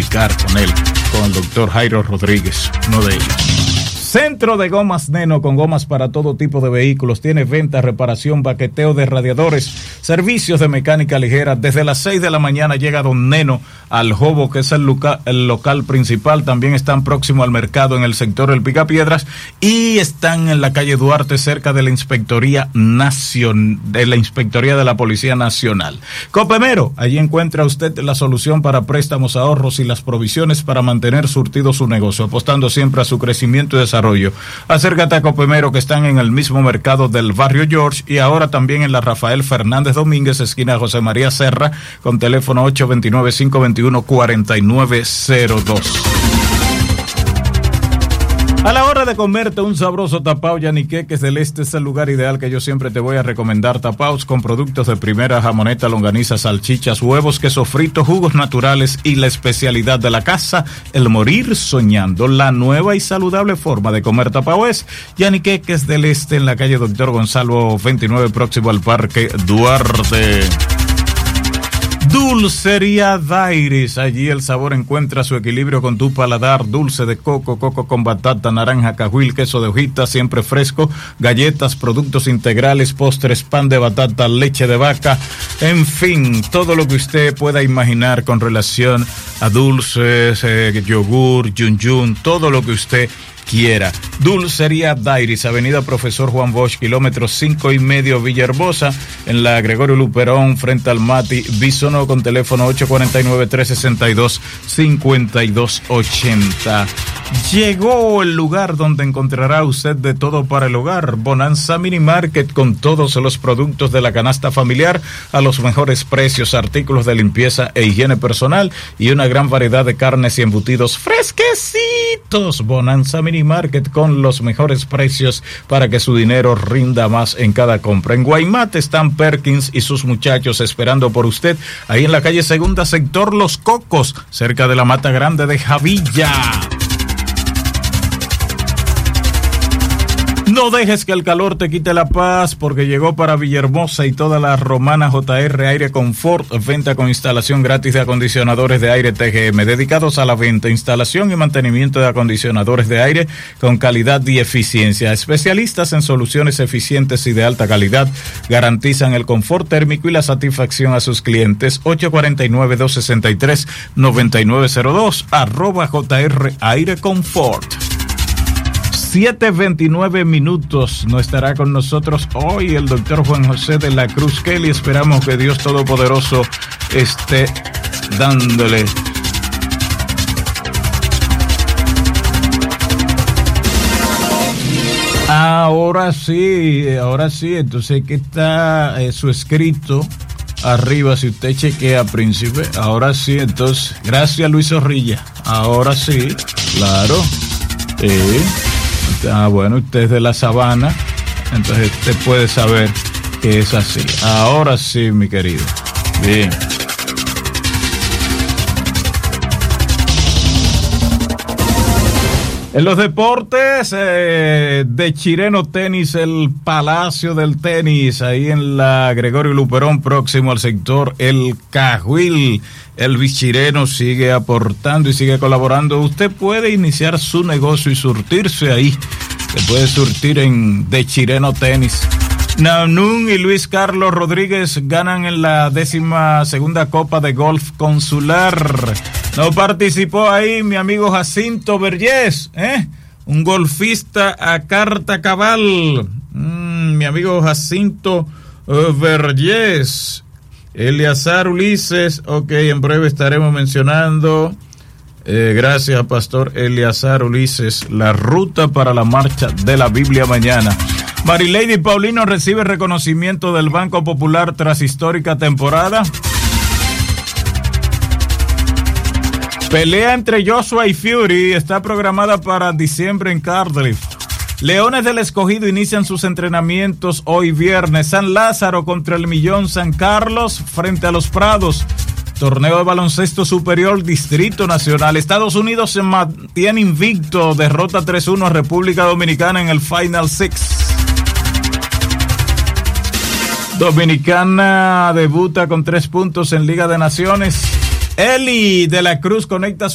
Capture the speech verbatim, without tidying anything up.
platicar con él, con el doctor Jairo Rodríguez, uno de ellos. Centro de Gomas Neno, con gomas para todo tipo de vehículos. Tiene venta, reparación, baqueteo de radiadores, servicios de mecánica ligera. Desde las seis de la mañana llega Don Neno al Jobo, que es el, loca, el local principal. También están próximo al mercado en el sector El Picapiedras y están en la calle Duarte, cerca de la Inspectoría Nacional, de la Inspectoría de la Policía Nacional. Copemero, allí encuentra usted la solución para préstamos, ahorros y las provisiones para mantener surtido su negocio, apostando siempre a su crecimiento y desarrollo. Acércate a Copemero, que están en el mismo mercado del barrio George y ahora también en la Rafael Fernández Domínguez, esquina José María Serra, con teléfono ocho dos nueve, cinco dos uno, cuatro nueve cero dos. A la hora de comerte un sabroso tapao, Yaniqueques del Este es el lugar ideal que yo siempre te voy a recomendar. Tapaos con productos de primera, jamoneta, longaniza, salchichas, huevos, queso frito, jugos naturales y la especialidad de la casa, el morir soñando. La nueva y saludable forma de comer tapao es Yaniqueques del Este, en la calle Doctor Gonzalo veintinueve, próximo al Parque Duarte. Dulcería Dairis, allí el sabor encuentra su equilibrio con tu paladar. Dulce de coco, coco con batata, naranja, cajuil, queso de hojita, siempre fresco, galletas, productos integrales, postres, pan de batata, leche de vaca, en fin, todo lo que usted pueda imaginar con relación a dulces, eh, yogur, yun yun, todo lo que usted quiera. Dulcería Dairis, avenida Profesor Juan Bosch, kilómetro cinco y medio, Villahermosa, en la Gregorio Luperón, frente al Mati Bisono, con teléfono ocho cuatro nueve, tres seis dos, cinco dos ocho cero. Llegó el lugar donde encontrará usted de todo para el hogar. Bonanza Mini Market, con todos los productos de la canasta familiar a los mejores precios, artículos de limpieza e higiene personal y una gran variedad de carnes y embutidos fresquecitos. Bonanza Mini Market, con los mejores precios para que su dinero rinda más en cada compra. En Guaymate están Perkins y sus muchachos esperando por usted, ahí en la calle Segunda, sector Los Cocos, cerca de la Mata Grande de Javilla. No dejes que el calor te quite la paz, porque llegó para Villahermosa y toda la Romana J R Aire Confort, venta con instalación gratis de acondicionadores de aire T G M, dedicados a la venta, instalación y mantenimiento de acondicionadores de aire con calidad y eficiencia. Especialistas en soluciones eficientes y de alta calidad, garantizan el confort térmico y la satisfacción a sus clientes. ocho cuatro nueve, dos seis tres, nueve nueve cero dos, arroba J R Aire Confort. siete veintinueve minutos, no estará con nosotros hoy el doctor Juan José de la Cruz Kelly. Esperamos que Dios Todopoderoso esté dándole ahora sí, ahora sí. Entonces aquí está eh, su escrito arriba, si usted chequea, príncipe. Ahora sí, entonces, gracias Luis Zorrilla. Ahora sí, claro. Sí. Ah, bueno, usted es de la Sabana, entonces usted puede saber que es así. Ahora sí, mi querido. Bien. En los deportes, eh, de Chireno Tenis, el Palacio del Tenis, ahí en la Gregorio Luperón, próximo al sector El Cajuil. Elvis Chireno sigue aportando y sigue colaborando. Usted puede iniciar su negocio y surtirse ahí. Se puede surtir en De Chireno Tenis. Nanún y Luis Carlos Rodríguez ganan en la décima segunda Copa de Golf Consular. No participó ahí mi amigo Jacinto Vergés, ¿eh? Un golfista a carta cabal. Mm, mi amigo Jacinto uh, Vergés. Eleazar Ulises, ok, en breve estaremos mencionando, eh, gracias Pastor Eleazar Ulises, la ruta para la marcha de la Biblia mañana. Marilady Paulino recibe reconocimiento del Banco Popular tras histórica temporada. Pelea entre Joshua y Fury está programada para diciembre en Cardiff. Leones del Escogido inician sus entrenamientos hoy viernes. San Lázaro contra el Millón San Carlos frente a los Prados. Torneo de baloncesto superior Distrito Nacional. Estados Unidos se mantiene invicto. Derrota tres uno a República Dominicana en el Final Six. Dominicana debuta con tres puntos en Liga de Naciones. Eli de la Cruz conecta su